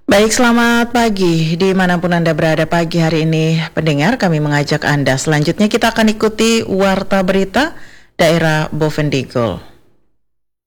Baik, selamat pagi dimanapun Anda berada pagi hari ini. Pendengar, kami mengajak Anda selanjutnya kita akan ikuti Warta Berita Daerah Bovendigul.